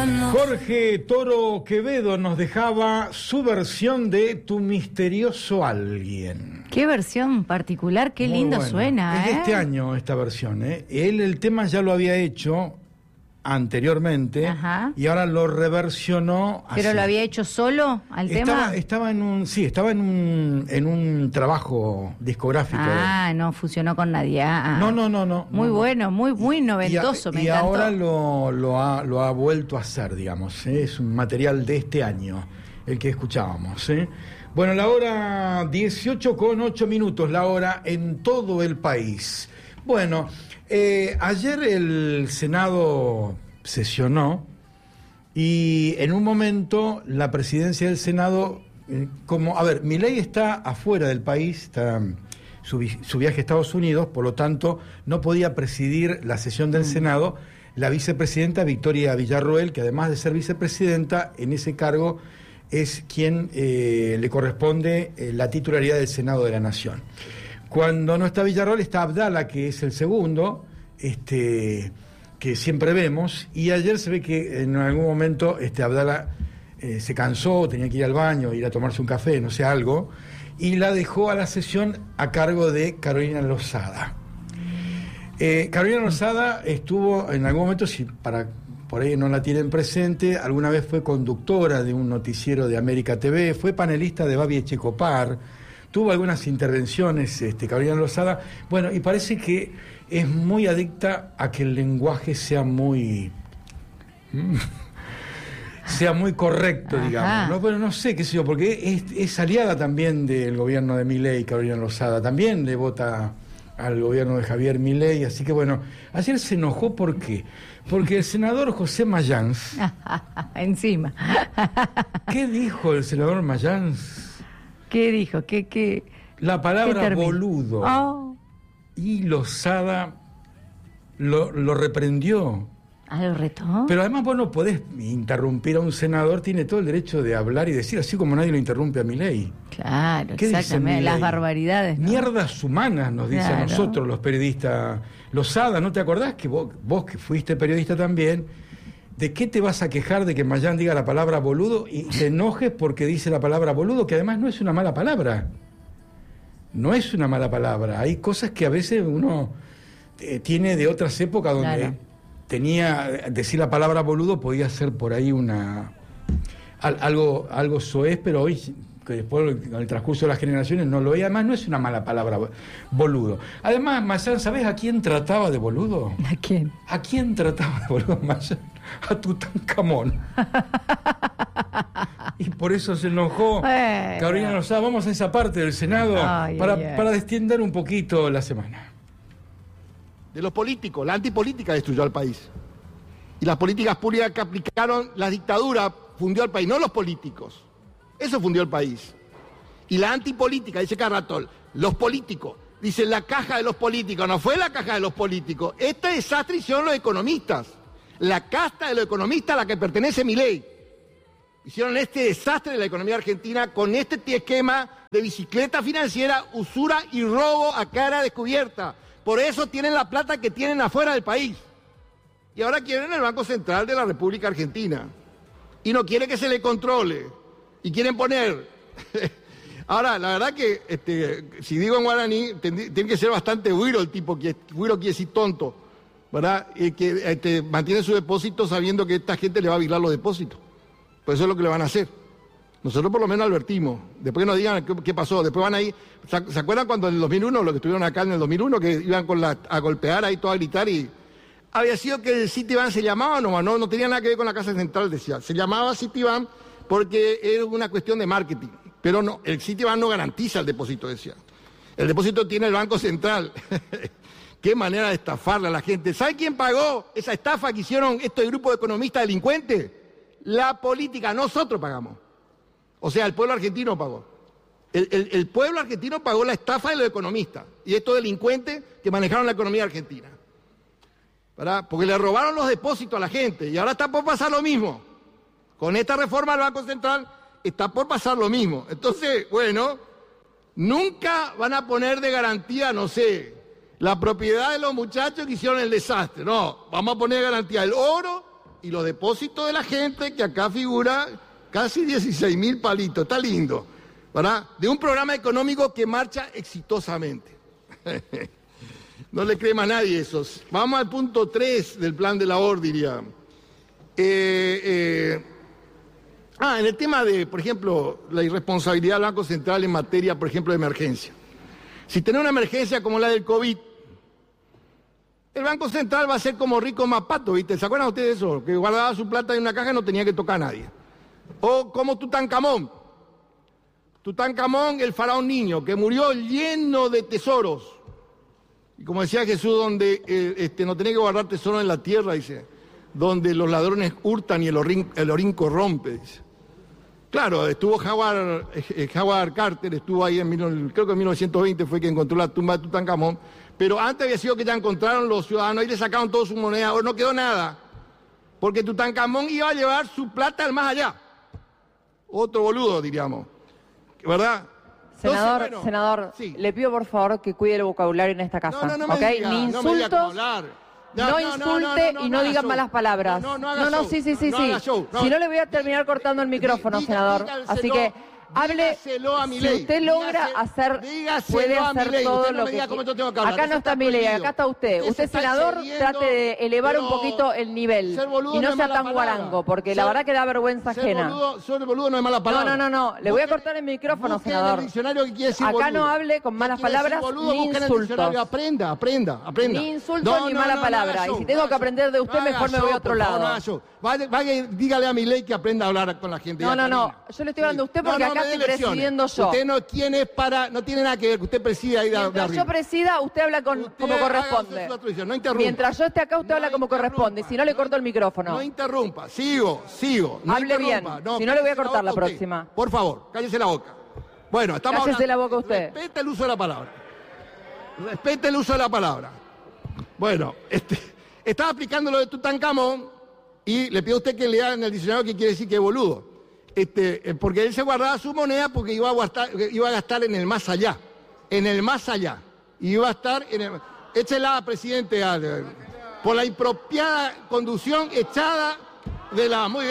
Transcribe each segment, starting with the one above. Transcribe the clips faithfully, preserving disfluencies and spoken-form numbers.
Jorge Toro Quevedo nos dejaba su versión de Tu misterioso alguien. Qué versión particular, qué Muy lindo bueno. suena, Es de ¿eh? este año esta versión, ¿eh? Él el tema ya lo había hecho anteriormente. Ajá. Y ahora lo reversionó así. ¿Pero lo había hecho solo al Estaba, tema? estaba en un, sí, estaba en un, en un trabajo discográfico. Ah, no fusionó con nadie. Ah, No, no, no, no. Muy no, bueno, muy, muy noventoso, y, a, me y encantó. ahora lo, lo, ha, lo ha vuelto a hacer, digamos, ¿eh? Es un material de este año, el que escuchábamos, ¿eh? Bueno, la hora dieciocho con ocho minutos, la hora en todo el país. Bueno, eh, ayer el Senado sesionó y en un momento la presidencia del Senado, eh, como, a ver, Milei está afuera del país, está su, su viaje a Estados Unidos, por lo tanto no podía presidir la sesión del mm. Senado la vicepresidenta Victoria Villarroel, que además de ser vicepresidenta, en ese cargo es quien eh, le corresponde eh, la titularidad del Senado de la Nación. Cuando no está Villarroel está Abdala, que es el segundo, este, que siempre vemos, y ayer se ve que en algún momento este, Abdala eh, se cansó, tenía que ir al baño, ir a tomarse un café, no sé, algo, y la dejó a la sesión a cargo de Carolina Lozada. Eh, Carolina Lozada estuvo en algún momento, si para por ahí no la tienen presente, alguna vez fue conductora de un noticiero de América T V, fue panelista de Babi Echecopar, tuvo algunas intervenciones, este, Carolina Lozada, bueno, y parece que es muy adicta a que el lenguaje sea muy sea muy correcto, Ajá. digamos, ¿no? Bueno, no sé, qué sé yo, porque es, es aliada también del gobierno de Milei, Carolina Lozada, también le vota al gobierno de Javier Milei, así que bueno, ayer se enojó, ¿por qué? Porque el senador José Mayans... Encima. ¿Qué dijo el senador Mayans? ¿Qué dijo? ¿Qué, qué, La palabra qué boludo. Oh. Y Lozada lo, lo reprendió. Ah, lo retó. Pero además vos no podés interrumpir a un senador, tiene todo el derecho de hablar y decir, así como nadie lo interrumpe a Milei. Claro, ¿Qué exactamente, las barbaridades, ¿no? Mierdas humanas, nos dice claro. a nosotros los periodistas. Lozada, ¿no te acordás que vos, vos que fuiste periodista también, de qué te vas a quejar de que Mayán diga la palabra boludo y te enojes porque dice la palabra boludo, que además no es una mala palabra? No es una mala palabra. Hay cosas que a veces uno eh, tiene de otras épocas donde claro. tenía, decir la palabra boludo podía ser por ahí una al, algo, algo soez, pero hoy, que después con el transcurso de las generaciones no lo es. Además no es una mala palabra, boludo. Además, Mayán, ¿sabés a quién trataba de boludo? ¿A quién? ¿A quién trataba de boludo Mayán? A Tutankamón. Y por eso se enojó. Bueno. Carolina Lozada, vamos a esa parte del Senado ay, para, ay, ay. para destiender un poquito la semana. De los políticos, la antipolítica destruyó al país. Y las políticas públicas que aplicaron la dictadura fundió al país, no los políticos. Eso fundió el país. Y la antipolítica, dice Carratol, los políticos, dice la caja de los políticos, no fue la caja de los políticos. Este desastre hicieron los economistas. La casta de los economistas a la que pertenece Milei. Hicieron este desastre de la economía argentina con este esquema de bicicleta financiera, usura y robo a cara descubierta. Por eso tienen la plata que tienen afuera del país. Y ahora quieren el Banco Central de la República Argentina. Y no quiere que se le controle. Y quieren poner... Ahora, la verdad que, este, si digo en guaraní, tiene que ser bastante güiro el tipo, que güiro quiere decir tonto, ¿verdad? Y que este, mantiene su depósito sabiendo que esta gente le va a vigilar los depósitos. Pues eso es lo que le van a hacer. Nosotros por lo menos advertimos. Después que nos digan qué, qué pasó. Después van ahí... ¿Se, ¿Se acuerdan cuando en el dos mil uno, los que estuvieron acá en el dos mil uno, que iban con la, a golpear ahí todo a gritar y... Había sido que el Citibank se llamaba nomás, no, no tenía nada que ver con la Casa Central, decía. Se llamaba Citibank porque era una cuestión de marketing. Pero no, el Citibank no garantiza el depósito, decía. El depósito tiene el Banco Central. Qué manera de estafarle a la gente. ¿Sabe quién pagó esa estafa que hicieron estos grupos de economistas delincuentes? La política, nosotros pagamos. O sea, el pueblo argentino pagó. El, el, el pueblo argentino pagó la estafa de los economistas y estos delincuentes que manejaron la economía argentina. ¿Verdad? Porque le robaron los depósitos a la gente y ahora está por pasar lo mismo. Con esta reforma del Banco Central está por pasar lo mismo. Entonces, bueno, nunca van a poner de garantía, no sé, la propiedad de los muchachos que hicieron el desastre. No, vamos a poner de garantía el oro y los depósitos de la gente, que acá figura casi dieciséis mil palitos, está lindo, ¿verdad? De un programa económico que marcha exitosamente. No le cree a nadie eso. Vamos al punto tres del plan del ahorro, diría. Eh, eh, ah, en el tema de, por ejemplo, la irresponsabilidad del Banco Central en materia, por ejemplo, de emergencia. Si tiene una emergencia como la del COVID, el Banco Central va a ser como Rico Mapato, ¿viste? ¿Se acuerdan ustedes de eso? Que guardaba su plata en una caja y no tenía que tocar a nadie. O como Tutankamón. Tutankamón, el faraón niño, que murió lleno de tesoros. Y como decía Jesús, donde eh, este, no tenía que guardar tesoros en la tierra, dice, donde los ladrones hurtan y el orín, el orín corrompe, dice. Claro, estuvo Howard, eh, Howard Carter, estuvo ahí en, creo que en mil novecientos veinte fue que encontró la tumba de Tutankamón, pero antes había sido que ya encontraron los ciudadanos y le sacaron todas sus monedas, ahora no quedó nada, porque Tutankamón iba a llevar su plata al más allá. Otro boludo, diríamos, ¿verdad? Senador, Entonces, bueno, senador, sí. Le pido por favor que cuide el vocabulario en esta casa. No, no, no me ¿Okay? diga, Ni no me diga cómo insultos, hablar. no, No, no, insulte no, no, no, y no no haga digan show. malas palabras. No, no, no haga no, show. sí, sí, sí, No sí. haga show. No. Si no le voy a terminar cortando el micrófono, Diga- senador. dígaselo, Así que hable. dígaselo a Si Milei. usted logra Dígaselo- hacer, dígaselo puede a hacer Milei. todo Usted no lo me que diga cómo yo tengo que quiera. hablar. Acá no Eso está está Milei, prohibido. acá está usted. Usted Usted, se está senador, excediendo, trate de elevar un pero poquito el nivel ser boludo y no no es sea mala tan palabra. guarango, porque la Ser- verdad que da vergüenza Ser ajena. boludo, ser boludo no es mala No, palabra. no, no, no. Le voy a Busquen- cortar el micrófono, busquen senador. En el diccionario que quiere decir Acá boludo. no hable con ¿Qué malas quiere decir palabras boludo? ni Busquen en el insultos. diccionario. Aprenda, aprenda, aprenda. Ni insultos ni mala palabra. Y si tengo que aprender de usted, no haga mejor me voy a show, otro por favor, lado. no haga show. Vaya, vaya y dígale a Milei que aprenda a hablar con la gente. No, Ya no, no. termina. Yo le estoy hablando a usted No, porque no, acá me dé estoy lecciones. presidiendo yo. Usted no tiene para, no tiene nada que ver, que usted preside ahí de, de Mientras arriba. yo presida, usted habla con, Usted como haga corresponde. su tradición, no interrumpa. Mientras yo esté acá, usted No habla como interrumpa, corresponde. Si no, le corto el micrófono. No interrumpa, sigo, sigo. No Hable bien, interrumpa. si no le voy a cállese cortar la boca usted. próxima. Por favor, cállese la boca. Bueno, estamos Cállese hablando- la boca usted. Respete el uso de la palabra. Respete el uso de la palabra. Bueno, este, estaba aplicando lo de Tutankamón y le pido a usted que lea en el diccionario qué quiere decir que es boludo. Este, eh, porque él se guardaba su moneda porque iba a, gastar, iba a gastar en el más allá. En el más allá. Y iba a estar en el... Échela, presidente, al- por la impropiada conducción echada de la... Muy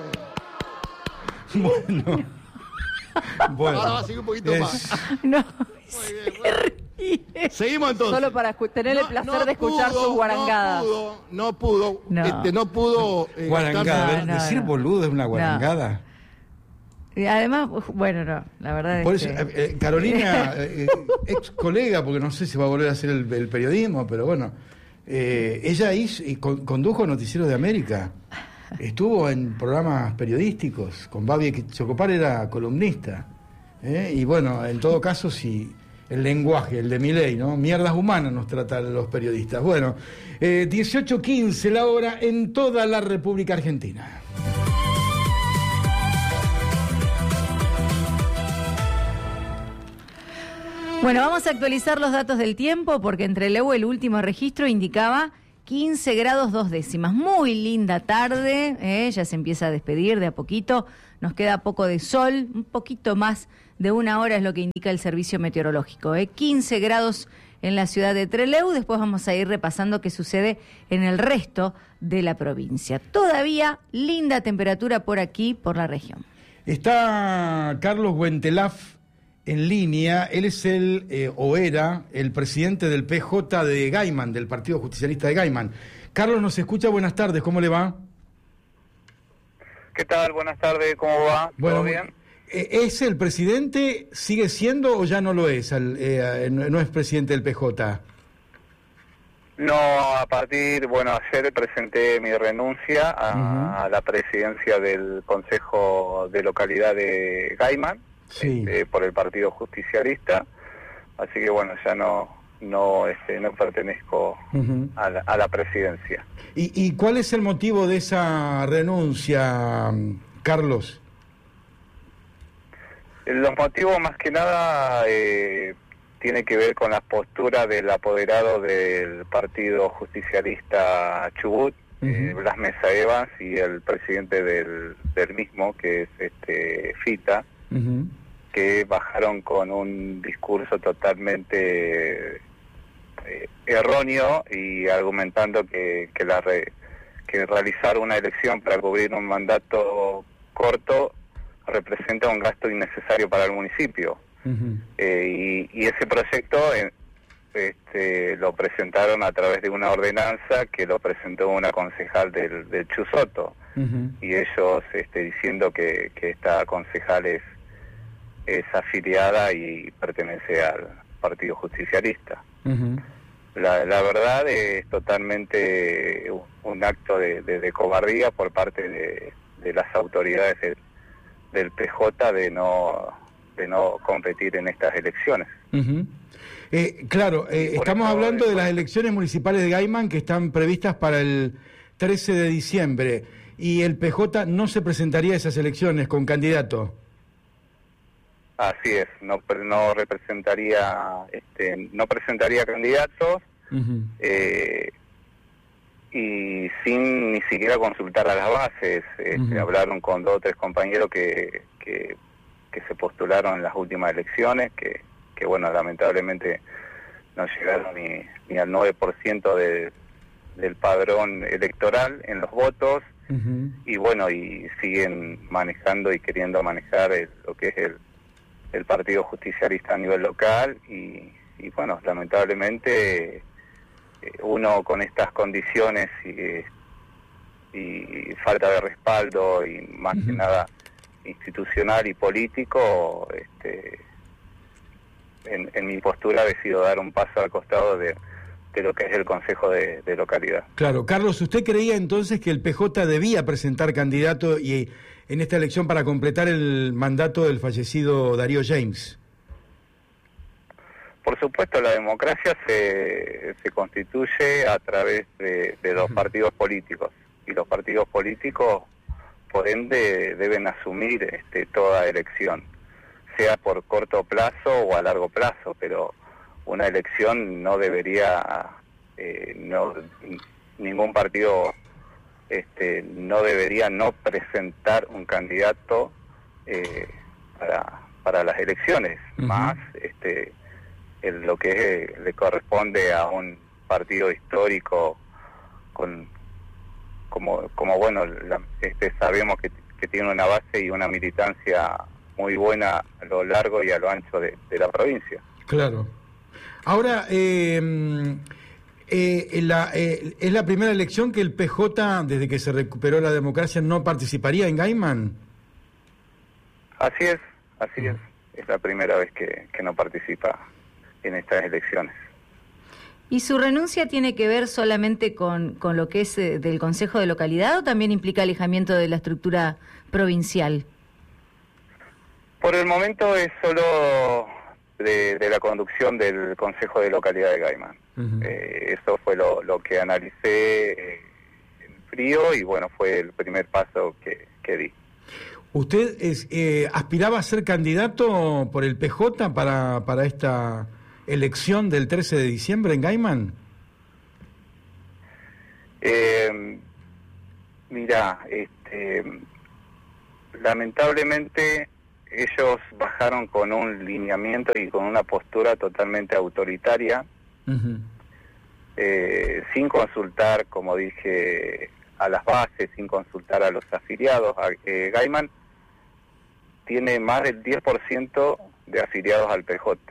bien. Bueno. Bueno. Ahora va a seguir un poquito Es- más. No, Muy bien, bueno. Seguimos entonces. Solo para escu- tener el No- placer no de escuchar pudo, sus guarangadas. No pudo, no pudo, No. este, no pudo... eh, Guarangada. gastar- A ver, No, decir no. boludo es una guarangada. Y además, uf, bueno, no, la verdad Por es eso, que... eh, eh, Carolina, eh, ex colega, porque no sé si va a volver a hacer el, el periodismo, pero bueno, eh, ella hizo, y con- condujo Noticiero de América, estuvo en programas periodísticos, con Babi Chocopar era columnista, ¿eh? Y bueno, en todo caso, si el lenguaje, el de Milei, ¿no? Mierdas humanas nos tratan los periodistas. Bueno, eh, dieciocho quince la hora en toda la República Argentina. Bueno, vamos a actualizar los datos del tiempo porque entre Leu el último registro indicaba quince grados dos décimas. Muy linda tarde, ¿eh? Ya se empieza a despedir de a poquito. Nos queda poco de sol, un poquito más de una hora es lo que indica el servicio meteorológico. ¿eh? quince grados en la ciudad de Trelew. Después vamos a ir repasando qué sucede en el resto de la provincia. Todavía linda temperatura por aquí, por la región. Está Carlos Huentelaf en línea. Él es el, eh, o era, el presidente del P J de Gaiman, del Partido Justicialista de Gaiman. Carlos, ¿nos escucha? Buenas tardes, ¿cómo le va? ¿Qué tal? Buenas tardes, ¿cómo va? ¿Todo Bueno, bien? eh, ¿es el presidente, sigue siendo o ya no lo es? Al, eh, no, no es presidente del P J. No, a partir, bueno, ayer presenté mi renuncia a, Uh-huh. a la presidencia del Consejo de Localidad de Gaiman, Sí. este, por el Partido Justicialista, así que bueno, ya no no este, no pertenezco Uh-huh. a, la, a la presidencia. ¿Y, ¿Y cuál es el motivo de esa renuncia, Carlos? Los motivos más que nada eh, tiene que ver con la postura del apoderado del Partido Justicialista Chubut, Uh-huh. eh, Blas Mesa Evans, y el presidente del, del mismo, que es este Fita, Uh-huh. que bajaron con un discurso totalmente eh, erróneo y argumentando que, que la re, que realizar una elección para cubrir un mandato corto representa un gasto innecesario para el municipio. Uh-huh. eh, y, y ese proyecto eh, este, lo presentaron a través de una ordenanza que lo presentó una concejal del, del Chusoto. Uh-huh. Y ellos este, diciendo que, que esta concejal es, es afiliada y pertenece al Partido Justicialista. Uh-huh. La, la verdad es totalmente un acto de, de, de cobardía por parte de, de las autoridades de, del P J de no de no competir en estas elecciones. Uh-huh. eh, claro, eh, estamos hablando de las elecciones municipales de Gaiman que están previstas para el trece de diciembre y el P J no se presentaría a esas elecciones con candidato. Así es, no no representaría, este, no presentaría candidatos uh-huh. eh, y sin ni siquiera consultar a las bases. Este, uh-huh. Hablaron con dos o tres compañeros que, que que se postularon en las últimas elecciones, que, que bueno, lamentablemente no llegaron ni, ni al nueve por ciento de, del padrón electoral en los votos, uh-huh. y bueno, y siguen manejando y queriendo manejar el, lo que es el el Partido Justicialista a nivel local y, y bueno, lamentablemente eh, uno con estas condiciones y, y falta de respaldo y más uh-huh. que nada institucional y político, este, en, en mi postura decido dar un paso al costado de, de lo que es el Consejo de, de Localidad. Claro, Carlos, ¿usted creía entonces que el P J debía presentar candidato y en esta elección para completar el mandato del fallecido Darío James? Por supuesto, la democracia se, se constituye a través de, de los uh-huh. partidos políticos, y los partidos políticos, por ende, deben asumir este, toda elección, sea por corto plazo o a largo plazo, pero una elección no debería, eh, no ningún partido Este, no debería no presentar un candidato eh, para para las elecciones, uh-huh. más este en lo que es, le corresponde a un partido histórico con como como bueno la, este sabemos que, que tiene una base y una militancia muy buena a lo largo y a lo ancho de, de la provincia. Claro. Ahora eh, Eh, la, eh, ¿es la primera elección que el P J, desde que se recuperó la democracia, no participaría en Gaiman? Así es, así es. Es la primera vez que, que no participa en estas elecciones. ¿Y su renuncia tiene que ver solamente con, con lo que es eh, del Consejo de Localidad o también implica alejamiento de la estructura provincial? Por el momento es solo de, de la conducción del Consejo de Localidad de Gaiman. Uh-huh. Eh, eso fue lo, lo que analicé eh, en frío y bueno, fue el primer paso que, que di. ¿Usted es, eh, aspiraba a ser candidato por el P J para, para esta elección del trece de diciembre en Gaiman? Eh, mira, este, lamentablemente ellos bajaron con un lineamiento y con una postura totalmente autoritaria. Uh-huh. eh, sin consultar, como dije, a las bases, sin consultar a los afiliados. Eh, Gaiman tiene más del diez por ciento de afiliados al P J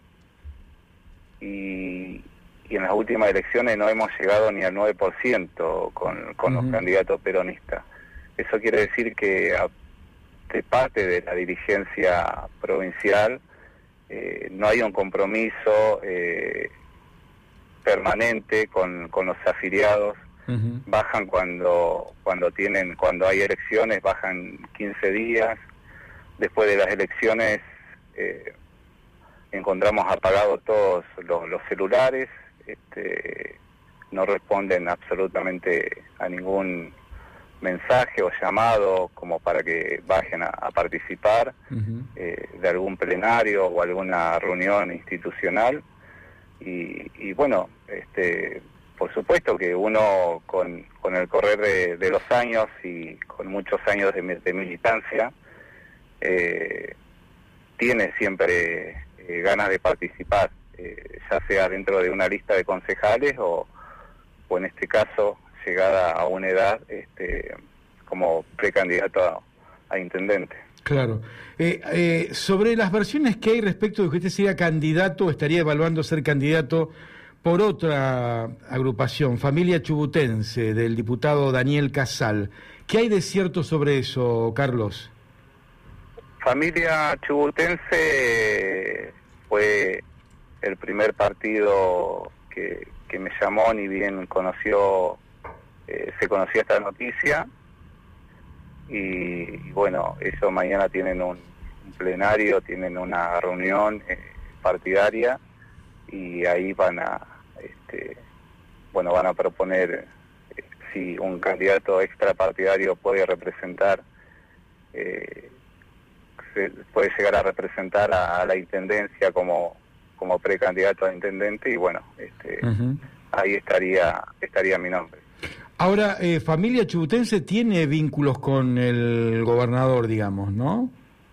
y, y en las últimas elecciones no hemos llegado ni al nueve por ciento con, con uh-huh. los candidatos peronistas. Eso quiere decir que a, de parte de la dirigencia provincial eh, no hay un compromiso eh, permanente con, con los afiliados. Uh-huh. Bajan cuando cuando tienen cuando hay elecciones, bajan quince días. Después de las elecciones eh, encontramos apagados todos los, los celulares, este, no responden absolutamente a ningún mensaje o llamado como para que bajen a, a participar uh-huh. eh, de algún plenario o alguna reunión institucional. Y, y bueno, este, por supuesto que uno con, con el correr de, de los años y con muchos años de, de militancia eh, tiene siempre eh, ganas de participar, eh, ya sea dentro de una lista de concejales o, o en este caso llegada a una edad este, como precandidato a, a intendente. Claro. Eh, eh, sobre las versiones que hay respecto de que usted sería candidato, estaría evaluando ser candidato por otra agrupación, Familia Chubutense, del diputado Daniel Casal. ¿Qué hay de cierto sobre eso, Carlos? Familia Chubutense fue el primer partido que, que me llamó, ni bien conoció, eh, se conocía esta noticia. Y, y bueno, ellos mañana tienen un, un plenario, tienen una reunión eh, partidaria y ahí van a, este, bueno, van a proponer eh, si un candidato extrapartidario puede representar, eh, se, puede llegar a representar a, a la intendencia como como precandidato a intendente y bueno, este, uh-huh. ahí estaría estaría mi nombre. Ahora, eh, Familia Chubutense tiene vínculos con el gobernador, digamos, ¿no?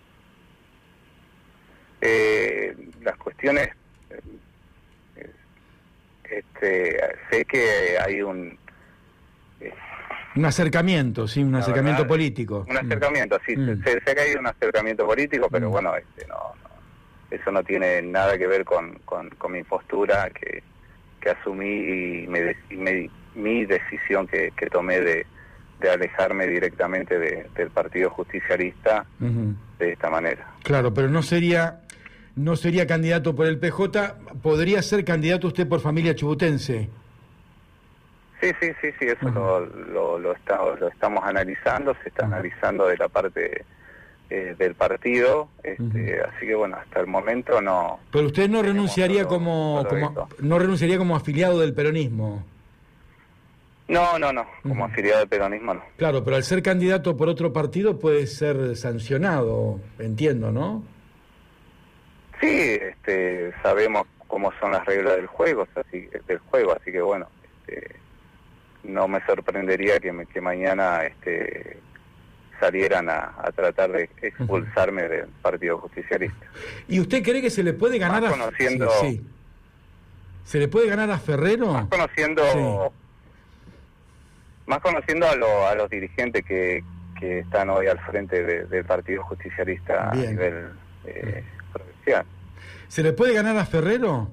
Eh, las cuestiones, eh, este, sé que hay un... Eh, un acercamiento, sí, un acercamiento verdad, político. Un acercamiento, sí, mm. sé, sé que hay un acercamiento político, pero mm. bueno, este, no, no, eso no tiene nada que ver con, con, con mi postura que, que asumí y, me, y me, mi decisión que, que tomé de, de alejarme directamente de, del Partido Justicialista uh-huh. de esta manera. Claro, pero no sería no sería candidato por el P J, ¿podría ser candidato usted por Familia Chubutense? Sí, sí, sí, sí, eso uh-huh. lo, lo, lo, está, lo estamos analizando, se está uh-huh. analizando de la parte eh, del partido, este, uh-huh. así que bueno, hasta el momento no... Pero usted no renunciaría todo, como, todo como no renunciaría como afiliado del peronismo. No, no, no, como uh-huh. afiliado del peronismo no. Claro, pero al ser candidato por otro partido puede ser sancionado, entiendo, ¿no? Sí, este, sabemos cómo son las reglas del juego, así, del juego, así que bueno, este, no me sorprendería que, me, que mañana este, salieran a, a tratar de expulsarme uh-huh. del Partido Justicialista. ¿Y usted cree que se le puede ganar más a conociendo, sí, sí. ¿Se le puede ganar a Ferrero? Más conociendo, sí. más conociendo a, lo, a los dirigentes que, que están hoy al frente de, del Partido Justicialista Bien. a nivel eh, provincial. ¿Se le puede ganar a Ferrero?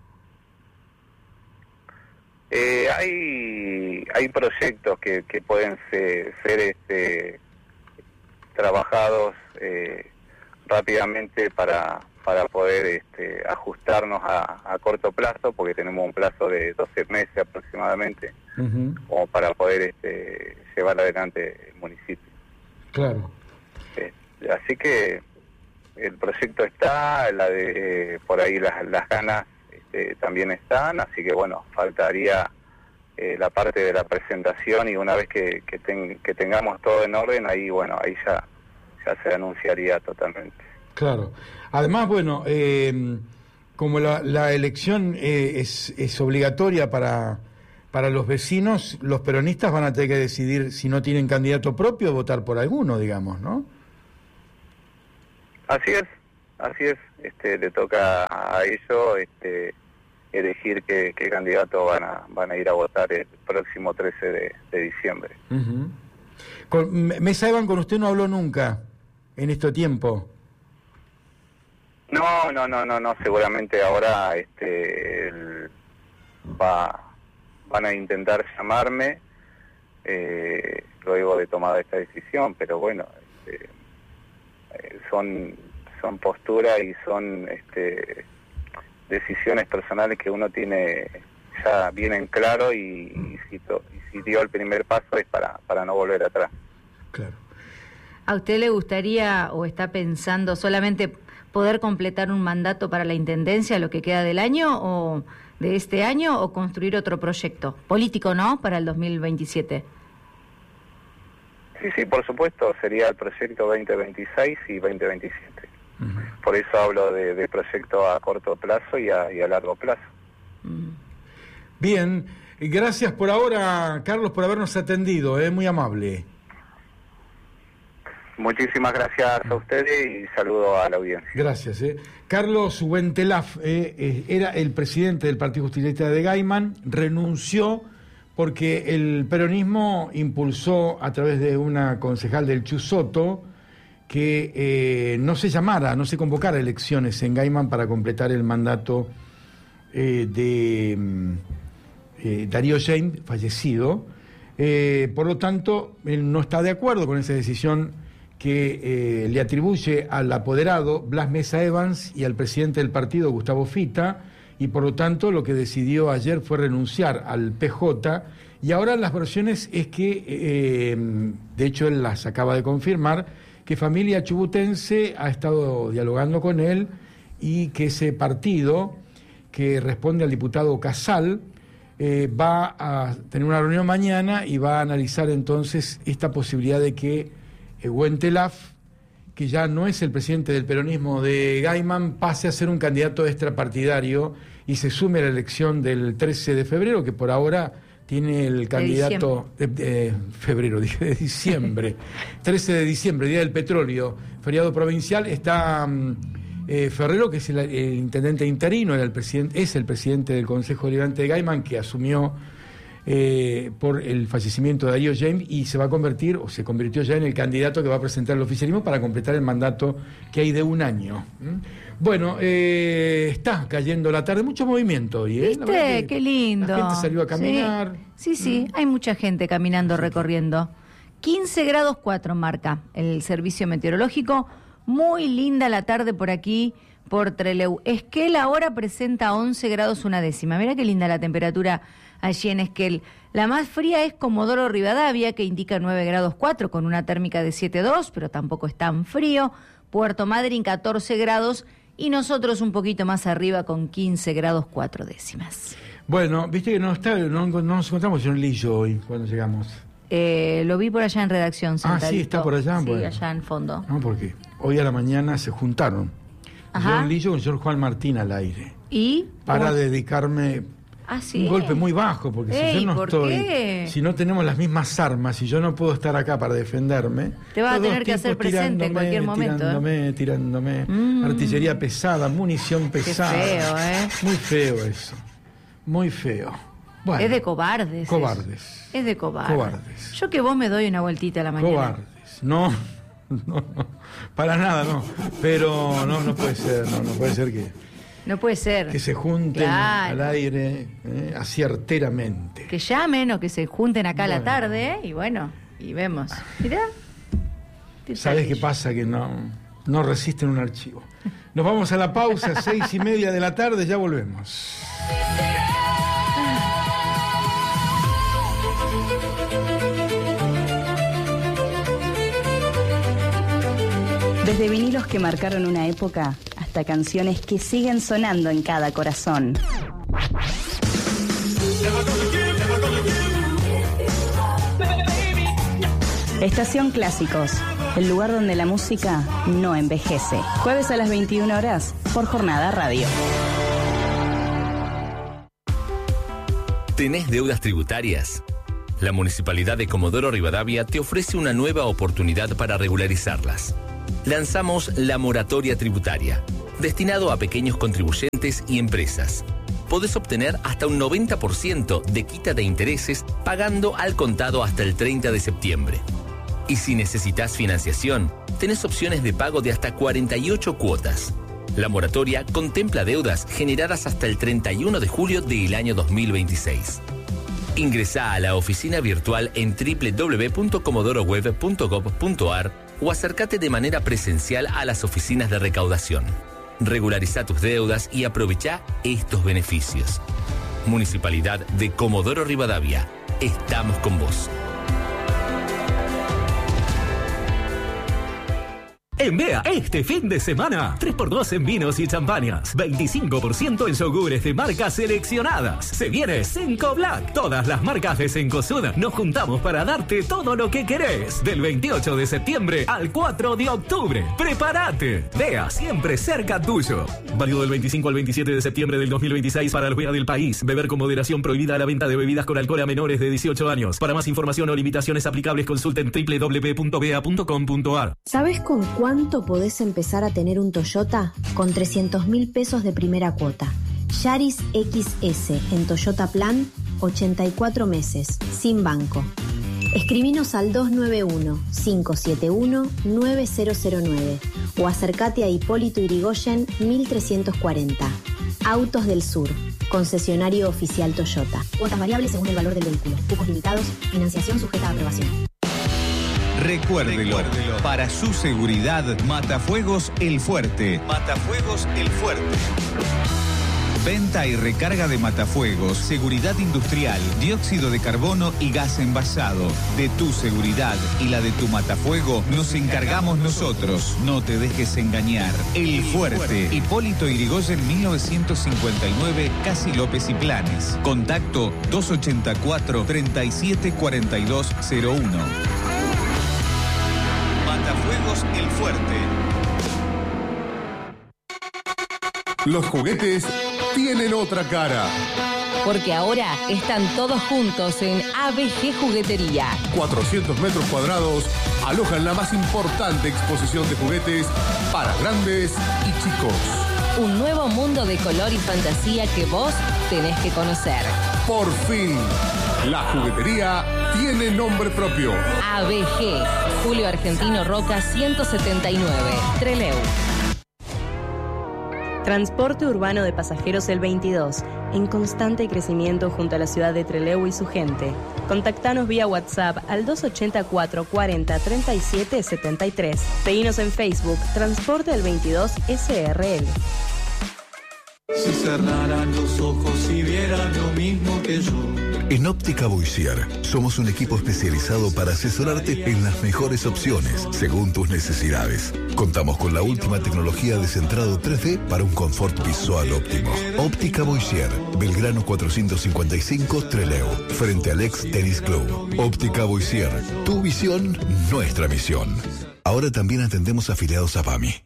Eh, hay hay proyectos que, que pueden ser, ser este, trabajados eh, rápidamente para para poder este, ajustarnos a, a corto plazo, porque tenemos un plazo de doce meses aproximadamente, uh-huh. como para poder este, llevar adelante el municipio. Claro. Eh, así que el proyecto está, la de por ahí las, las ganas este, también están, así que bueno, faltaría eh, la parte de la presentación y una vez que, que, ten, que tengamos todo en orden, ahí bueno, ahí ya, ya se anunciaría totalmente. Claro. Además, bueno, eh, como la, la elección eh, es, es obligatoria para, para los vecinos, los peronistas van a tener que decidir si no tienen candidato propio, votar por alguno, digamos, ¿no? Así es, así es. Este, le toca a ellos este, elegir qué, qué candidato van a, van a ir a votar el próximo trece de, de diciembre. Uh-huh. Con, Mesa Evan, con usted no habló nunca en este tiempo. No, no, no, no, no. Seguramente ahora este, el, va, van a intentar llamarme eh, luego de tomar esta decisión, pero bueno, este, eh, son son posturas y son este, decisiones personales que uno tiene ya bien en claro y, y, si to, y si dio el primer paso es para, para no volver atrás. Claro. ¿A usted le gustaría o está pensando solamente poder completar un mandato para la Intendencia, lo que queda del año o de este año, o construir otro proyecto político, ¿no?, para el dos mil veintisiete? Sí, sí, por supuesto, sería el proyecto veinte veintiséis y veinte veintisiete. Uh-huh. Por eso hablo de, de proyecto a corto plazo y a, y a largo plazo. Uh-huh. Bien, gracias por ahora, Carlos, por habernos atendido, ¿eh? Muy amable. Muchísimas gracias a ustedes y saludo a la audiencia. Gracias. Eh. Carlos Huentelaf eh, eh, era el presidente del Partido Justicialista de Gaiman, renunció porque el peronismo impulsó a través de una concejal del Chusoto que eh, no se llamara, no se convocara elecciones en Gaiman para completar el mandato eh, de eh, Darío Jaime, fallecido. Eh, por lo tanto, él no está de acuerdo con esa decisión que eh, le atribuye al apoderado Blas Mesa Evans y al presidente del partido, Gustavo Fita, y por lo tanto lo que decidió ayer fue renunciar al P J, y ahora las versiones es que, eh, de hecho él las acaba de confirmar, que Familia Chubutense ha estado dialogando con él y que ese partido, que responde al diputado Casal, eh, va a tener una reunión mañana y va a analizar entonces esta posibilidad de que eh, Huentelaf, que ya no es el presidente del peronismo de Gaiman, pase a ser un candidato extrapartidario y se sume a la elección del trece de febrero, que por ahora tiene el candidato de, de, de febrero, dije de diciembre, trece de diciembre, Día del Petróleo, feriado provincial. Está eh, Ferrero, que es el, el intendente interino, era el presidente, es el presidente del Consejo Deliberante de Gaiman, que asumió eh, por el fallecimiento de Darío Jaime y se va a convertir, o se convirtió ya en el candidato que va a presentar el oficialismo para completar el mandato que hay de un año. ¿Mm? Bueno, eh, está cayendo la tarde, mucho movimiento hoy, ¿eh? ¿Viste? Qué lindo. La gente salió a caminar. Sí, sí, sí. Mm. Hay mucha gente caminando, recorriendo. quince grados cuatro marca el servicio meteorológico. Muy linda la tarde por aquí, por Trelew. Esquel ahora presenta once grados una décima. Mira qué linda la temperatura allí en Esquel. La más fría es Comodoro Rivadavia, que indica nueve grados cuatro, con una térmica de siete coma dos, pero tampoco es tan frío. Puerto Madryn, catorce grados. Y nosotros un poquito más arriba con quince grados cuatro décimas. Bueno, viste que no está, no, no nos encontramos en Lillo hoy cuando llegamos. Eh, lo vi por allá en redacción. Sentadito. Ah, sí, está por allá. Sí, bueno. allá en fondo. No, porque hoy a la mañana se juntaron. Ajá. Yo en Lillo con el señor Juan Martín al aire. ¿Y? Para ¿Cómo? dedicarme Ah, ¿sí? un golpe muy bajo, porque Ey, si yo no ¿por estoy, qué? si no tenemos las mismas armas, si yo no puedo estar acá para defenderme, Te vas a los dos tener que hacer tipos presente en cualquier momento. Tirándome, ¿eh? tirándome, Mm. artillería pesada, munición pesada. Qué feo, ¿eh? Muy feo eso, muy feo. Bueno, Es de cobardes. cobardes. Es, es de cobardes. Cobardes. Yo que vos me doy una vueltita a la mañana. Cobardes. No, no, no, para nada, no. Pero no, no puede ser, no, no puede ser que... No puede ser. Que se junten Claro. al aire, eh, así arteramente. Que llamen o que se junten acá a la Bueno. tarde, ¿eh? Y bueno, y vemos. Mirá. ¿Sabes qué pasa? Que no, no resisten un archivo. Nos vamos a la pausa, seis y media de la tarde, ya volvemos. Desde vinilos que marcaron una época hasta canciones que siguen sonando en cada corazón. Estación Clásicos, el lugar donde la música no envejece. Jueves a las veintiuna horas por Jornada Radio. ¿Tenés deudas tributarias? La Municipalidad de Comodoro Rivadavia te ofrece una nueva oportunidad para regularizarlas. Lanzamos la moratoria tributaria, destinado a pequeños contribuyentes y empresas. Podés obtener hasta un noventa por ciento de quita de intereses pagando al contado hasta el treinta de septiembre. Y si necesitas financiación, tenés opciones de pago de hasta cuarenta y ocho cuotas. La moratoria contempla deudas generadas hasta el treinta y uno de julio del año dos mil veintiséis. Ingresá a la oficina virtual en doble u doble u doble u punto comodoroweb punto gob punto ar o acércate de manera presencial a las oficinas de recaudación. Regulariza tus deudas y aprovecha estos beneficios. Municipalidad de Comodoro Rivadavia. Estamos con vos. En Bea, este fin de semana, tres por dos en vinos y champañas, veinticinco por ciento en yogures de marcas seleccionadas. Se viene Senco Black. Todas las marcas de Cencosud nos juntamos para darte todo lo que querés. Del veintiocho de septiembre al cuatro de octubre. ¡Prepárate! Bea, siempre cerca tuyo. Válido del veinticinco al veintisiete de septiembre del dos mil veintiséis para el Bea del país. Beber con moderación, prohibida la venta de bebidas con alcohol a menores de dieciocho años. Para más información o limitaciones aplicables, consulten doble u doble u doble u punto bea punto com punto ar. ¿Sabes con cuánto podés empezar a tener un Toyota? Con trescientos mil pesos de primera cuota. Yaris X S en Toyota Plan ochenta y cuatro meses, sin banco. Escribinos al dos nueve uno, cinco siete uno, nueve cero cero nueve o acércate a Hipólito Yrigoyen mil trescientos cuarenta. Autos del Sur, concesionario oficial Toyota. Cuotas variables según el valor del vehículo. Cupos limitados, financiación sujeta a aprobación. Recuérdelo, para su seguridad, Matafuegos El Fuerte. Matafuegos El Fuerte. Venta y recarga de matafuegos, seguridad industrial, dióxido de carbono y gas envasado. De tu seguridad y la de tu matafuego nos encargamos nosotros. No te dejes engañar. El Fuerte. Hipólito Yrigoyen mil novecientos cincuenta y nueve, Casi López y Planes. Contacto dos ochenta y cuatro, treinta y siete cuarenta y dos cero uno. Matafuegos El Fuerte. Los juguetes tienen otra cara. Porque ahora están todos juntos en A B G Juguetería. cuatrocientos metros cuadrados alojan la más importante exposición de juguetes para grandes y chicos. Un nuevo mundo de color y fantasía que vos tenés que conocer. Por fin, la juguetería tiene nombre propio. A B G, Julio Argentino Roca ciento setenta y nueve, Trelew. Transporte urbano de pasajeros El veintidós, en constante crecimiento junto a la ciudad de Trelew y su gente. Contactanos vía WhatsApp al dos ochenta y cuatro, cuarenta, treinta y siete, setenta y tres. Seguinos en Facebook, Transporte El veintidós S R L. Si cerraran los ojos y vieran lo mismo que yo. En Óptica Boissier somos un equipo especializado para asesorarte en las mejores opciones según tus necesidades. Contamos con la última tecnología de centrado tres D para un confort visual óptimo. Óptica Boissier, Belgrano cuatrocientos cincuenta y cinco, Trelew, frente al ex Tennis Club. Óptica Boissier, tu visión, nuestra misión. Ahora también atendemos afiliados a P A M I.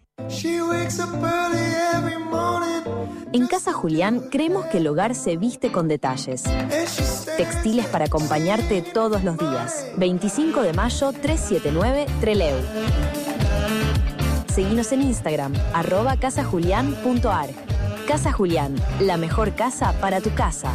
En Casa Julián creemos que el hogar se viste con detalles. Textiles para acompañarte todos los días. veinticinco de mayo, trescientos setenta y nueve, Trelew. Seguinos en Instagram, arroba casajulián.ar. Casa Julián, la mejor casa para tu casa.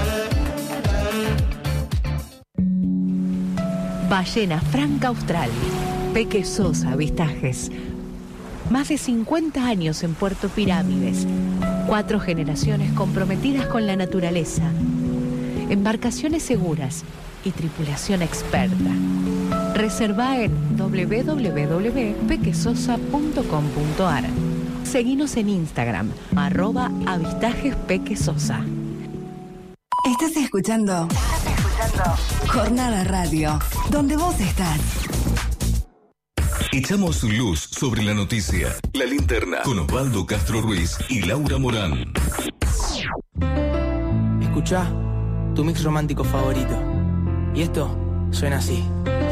Ballena Franca Austral. Peque Sosa Avistajes. Más de cincuenta años en Puerto Pirámides. Cuatro generaciones comprometidas con la naturaleza. Embarcaciones seguras y tripulación experta. Reserva en doble u doble u doble u punto pequesosa punto com punto a r. Seguinos en Instagram, arroba avistajes pequesosa. Estás escuchando. Estás escuchando. Jornada Radio, donde vos estás. Echamos luz sobre la noticia. La Linterna con Osvaldo Castro Ruiz y Laura Morán. Escuchá tu mix romántico favorito. Y esto suena así.